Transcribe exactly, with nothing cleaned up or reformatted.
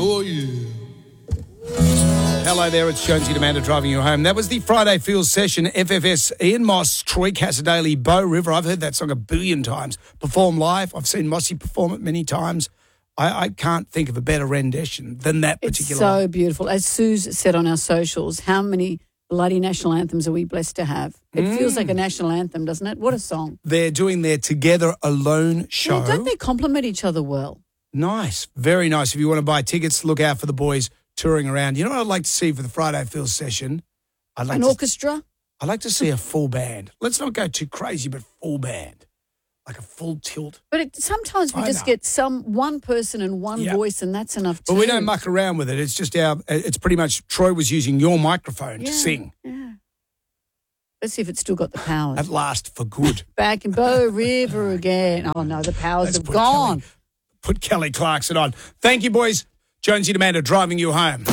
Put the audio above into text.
for you. Hello there, it's Jonesy and Amanda driving you home. That was the Friday Feels session. F F S, Ian Moss, Troy Casadale, Bo River. I've heard that song a billion times. Perform live. I've seen Mossy perform it many times. I, I can't think of a better rendition than that particular It's so one. beautiful. As Suze said on our socials, how many bloody national anthems are we blessed to have? It Mm. feels like a national anthem, doesn't it? What a song. They're doing their Together Alone show. Yeah, don't they complement each other well? Nice. Very nice. If you want to buy tickets, look out for the boys touring around. You know what I'd like to see for the Friday Feels session? I'd like An to, orchestra? I'd like to see a full band. Let's not go too crazy, but full band. Like a full tilt. But it, sometimes we I just know. get some one person and one Yeah. voice, and that's enough too. But we don't muck around with it. It's just our, it's pretty much Troy was using your microphone yeah, to sing. Yeah. Let's see if it's still got the powers. At last, for good. Back in Bow River again. Oh, no, the powers Let's have put gone. Kelly, put Kelly Clarkson on. Thank you, boys. Jonesy and Amanda driving you home.